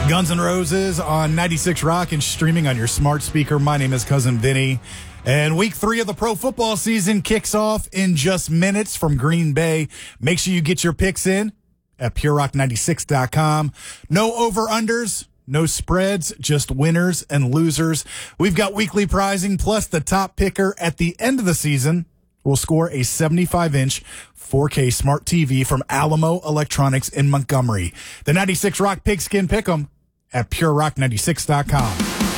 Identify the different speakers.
Speaker 1: Guns N' Roses on 96 Rock and streaming on your smart speaker. My name is Cousin Vinny. And week 3 of the pro football season kicks off in just minutes from Green Bay. Make sure you get your picks in at purerock96.com. No over-unders, no spreads, just winners and losers. We've got weekly prizing, plus the top picker at the end of the season will score a 75-inch 4K smart TV from Alamo Electronics in Montgomery. The 96 Rock Pigskin Pick'em at purerock96.com.